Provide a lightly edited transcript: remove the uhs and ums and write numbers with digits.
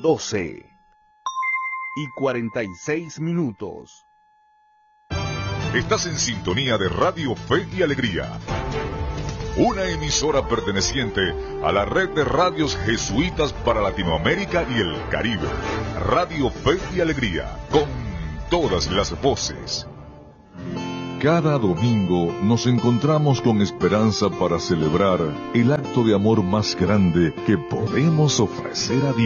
12:46. Estás en sintonía de Radio Fe y Alegría, una emisora perteneciente a la red de radios jesuitas para Latinoamérica y el Caribe. Radio Fe y Alegría, con todas las voces. Cada domingo nos encontramos con esperanza para celebrar el acto de amor más grande que podemos ofrecer a Dios.